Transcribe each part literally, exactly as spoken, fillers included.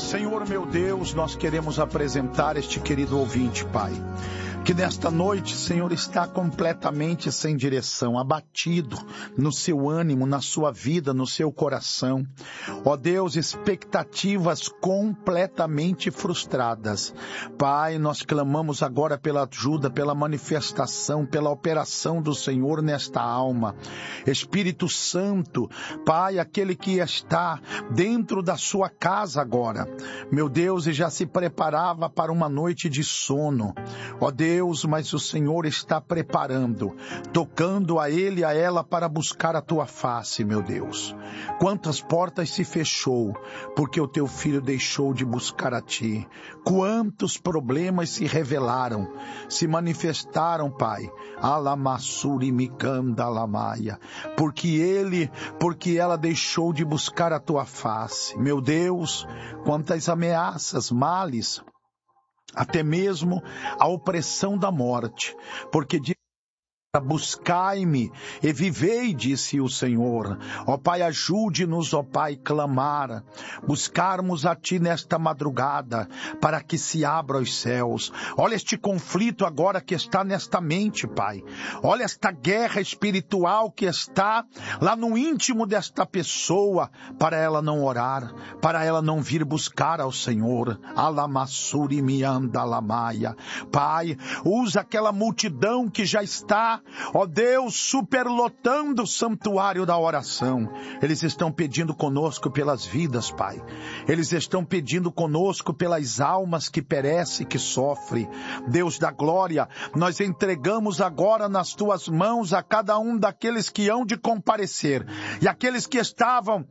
Senhor meu Deus, nós queremos apresentar este querido ouvinte, Pai, que nesta noite, Senhor, está completamente sem direção, abatido no seu ânimo, na sua vida, no seu coração. Ó Deus, expectativas completamente frustradas. Pai, nós clamamos agora pela ajuda, pela manifestação, pela operação do Senhor nesta alma. Espírito Santo, Pai, aquele que está dentro da sua casa agora, meu Deus, e já se preparava para uma noite de sono. Ó Deus, Deus, mas o Senhor está preparando, tocando a ele e a ela para buscar a tua face, meu Deus. Quantas portas se fechou, porque o teu filho deixou de buscar a ti. Quantos problemas se revelaram, se manifestaram, Pai. Alamassuri mikanda alamaia. Porque ele, porque ela deixou de buscar a tua face. Meu Deus, quantas ameaças, males, até mesmo a opressão da morte, porque de buscai-me e vivei, disse o Senhor. Ó Pai, ajude-nos, ó Pai, clamar, buscarmos a Ti nesta madrugada, para que se abra os céus. Olha este conflito agora que está nesta mente, Pai. Olha esta guerra espiritual que está lá no íntimo desta pessoa, para ela não orar, para ela não vir buscar ao Senhor. Alamassuri mianda lamaia. Pai, usa aquela multidão que já está, ó Deus, superlotando o santuário da oração. Eles estão pedindo conosco pelas vidas, Pai. Eles estão pedindo conosco pelas almas que perecem, que sofrem. Deus da glória, nós entregamos agora nas Tuas mãos a cada um daqueles que hão de comparecer e aqueles que estavam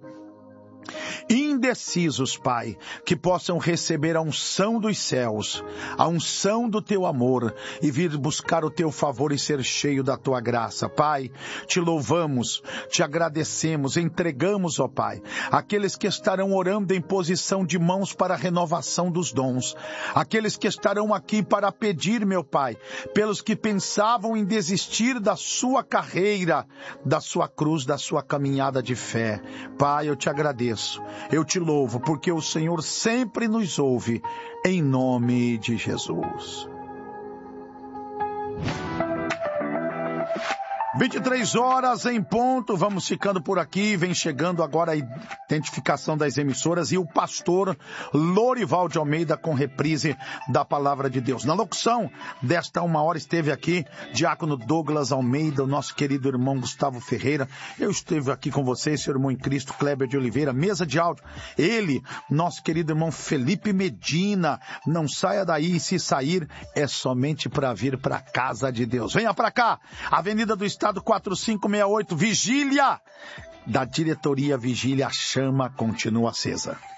indecisos, Pai, que possam receber a unção dos céus, a unção do Teu amor e vir buscar o Teu favor e ser cheio da Tua graça. Pai, Te louvamos, Te agradecemos, entregamos, ó Pai, aqueles que estarão orando em posição de mãos para a renovação dos dons, aqueles que estarão aqui para pedir, meu Pai, pelos que pensavam em desistir da sua carreira, da sua cruz, da sua caminhada de fé. Pai, eu Te agradeço. Eu Te louvo, porque o Senhor sempre nos ouve, em nome de Jesus. vinte e três horas em ponto, vamos ficando por aqui, vem chegando agora a identificação das emissoras e o pastor Lorival de Almeida com reprise da Palavra de Deus. Na locução desta uma hora esteve aqui Diácono Douglas Almeida, o nosso querido irmão Gustavo Ferreira, eu estive aqui com vocês, seu irmão em Cristo, Kleber de Oliveira, mesa de áudio, ele, nosso querido irmão Felipe Medina. Não saia daí, se sair é somente para vir para a casa de Deus. Venha para cá, Avenida do Estado quatro cinco seis oito, Vigília, da diretoria Vigília, a chama continua acesa.